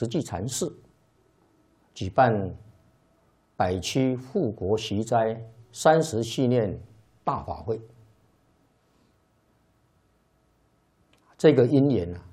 实际禅寺举办百区护国习斋30系念大法会。这个因缘啊，